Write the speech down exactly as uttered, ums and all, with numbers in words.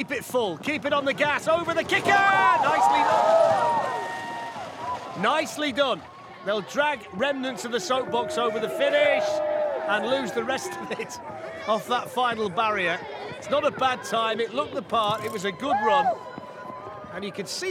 keep it full, keep it on the gas, over the kicker! Nicely done. Nicely done. They'll drag remnants of the soapbox over the finish and lose the rest of it off that final barrier. It's not a bad time, it looked the part, it was a good run. And you could see